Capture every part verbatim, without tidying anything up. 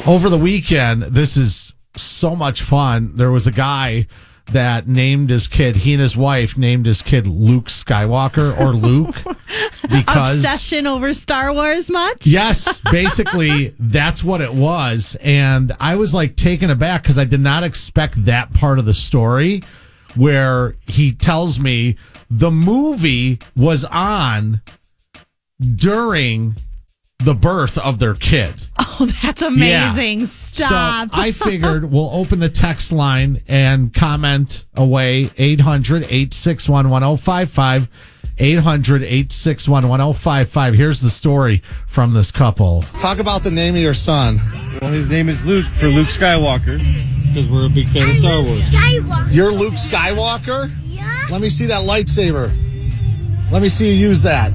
Over the weekend, this is so much fun. There was a guy that named his kid, he and his wife named his kid Luke Skywalker or Luke because obsession over Star Wars much? Yes, basically that's what it was. And I was like taken aback because I did not expect that part of the story where he tells me the movie was on during the birth of their kid. Oh, that's amazing. Yeah. Stop. So I figured we'll open the text line and comment away. eight hundred, eight six one, one oh five five. eight hundred, eight six one, one oh five five. Here's the story from this couple. Talk about the name of your son. Well, his name is Luke for Luke Skywalker because we're a big fan of Star Wars. Skywalker. You're Luke Skywalker? Yeah. Let me see that lightsaber. Let me see you use that.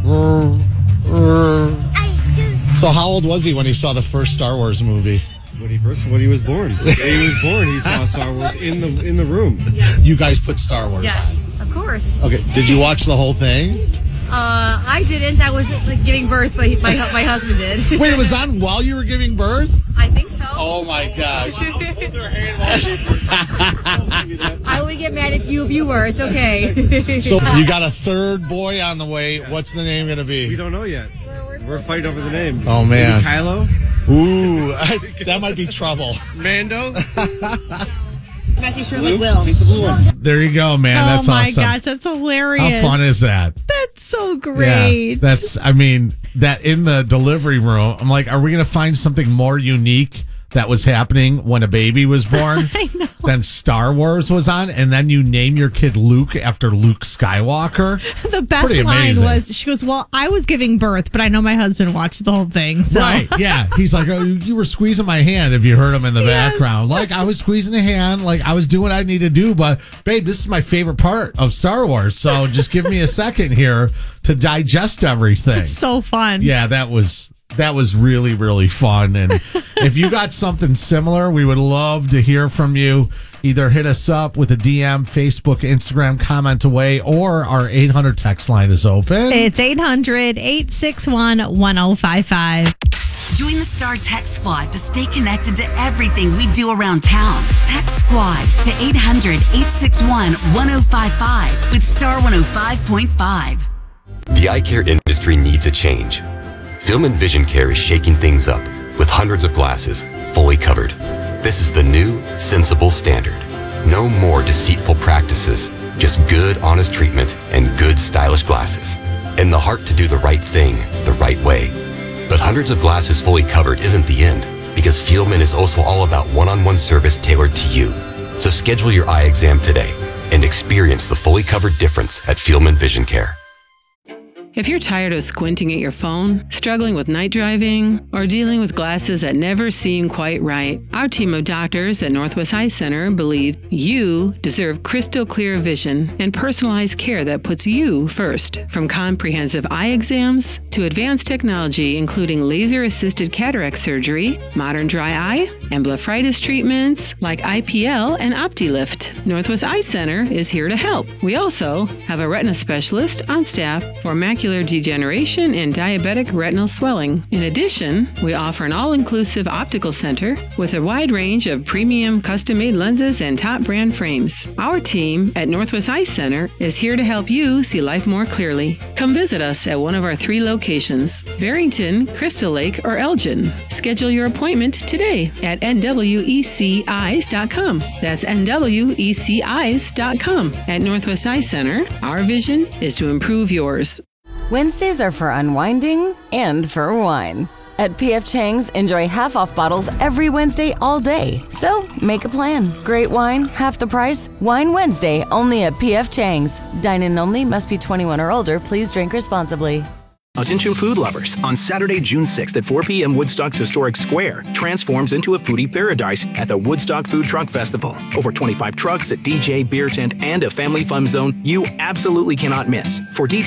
I So how old was he when he saw the first Star Wars movie? When he first, when he was born, the day he was born, he saw Star Wars in the in the room. Yes. You guys put Star Wars Yes, of course. on. Okay, did you watch the whole thing? Uh, I didn't. I was like, giving birth, but my my husband did. Wait, it was on while you were giving birth? I think so. Oh my gosh. I would get mad if you if you were. It's okay. So you got a third boy on the way. What's the name going to We be? don't know yet. We're fighting over the name. Oh, man. Maybe Kylo, Ooh, that might be trouble. Mando. Matthew Sherlock will. Pick the blue one. There you go, man. Oh That's my awesome. gosh, that's hilarious. How fun is that? That's so great. Yeah, that's, I mean, that in the delivery room, I'm like, are we going to find something more unique that was happening when a baby was born I know. than Star Wars was on? And then you name your kid Luke after Luke Skywalker? The best pretty line amazing. was, she goes, well, I was giving birth, but I know my husband watched the whole thing. So. Right, yeah. He's like, oh, you you were squeezing my hand if you heard him in the Yes. background. Like, I was squeezing the hand, like, I was doing what I need to do. But, babe, this is my favorite part of Star Wars. So just give me a second here to digest everything. So fun. Yeah, that was that was really, really fun. And if you got something similar, we would love to hear from you. Either hit us up with a D M, Facebook, Instagram, comment away, or our eight hundred text line is open. It's eight hundred, eight six one, one oh five five. Join the Star Text Squad to stay connected to everything we do around town. Text Squad to eight hundred, eight six one, one oh five five with Star one oh five point five. The eye care industry needs a change. Film and Vision Care is shaking things up with hundreds of glasses fully covered. This is the new, sensible standard. No more deceitful practices, just good, honest treatment and good, stylish glasses. And the heart to do the right thing the right way. But hundreds of glasses fully covered isn't the end, because Fieldman is also all about one-on-one service tailored to you. So schedule your eye exam today and experience the fully covered difference at Fieldman Vision Care. If you're tired of squinting at your phone, struggling with night driving, or dealing with glasses that never seem quite right, our team of doctors at Northwest Eye Center believe you deserve crystal clear vision and personalized care that puts you first. From comprehensive eye exams to advanced technology including laser-assisted cataract surgery, modern dry eye, and blepharitis treatments like I P L and OptiLift, Northwest Eye Center is here to help. We also have a retina specialist on staff for macular degeneration and diabetic retinal swelling. In addition, we offer an all-inclusive optical center with a wide range of premium custom-made lenses and top brand frames. Our team at Northwest Eye Center is here to help you see life more clearly. Come visit us at one of our three locations, Barrington, Crystal Lake, or Elgin. Schedule your appointment today at N W E C eyes dot com. That's N W E C eyes dot com. At Northwest Eye Center, our vision is to improve yours. Wednesdays are for unwinding and for wine. At P F Chang's, enjoy half-off bottles every Wednesday all day. So, make a plan. Great wine, half the price. Wine Wednesday, only at P F Chang's. Dine-in only, must be twenty-one or older. Please drink responsibly. Attention food lovers. On Saturday, June sixth at four p.m., Woodstock's historic square transforms into a foodie paradise at the Woodstock Food Truck Festival. Over twenty-five trucks, a D J, beer tent, and a family fun zone you absolutely cannot miss. For details,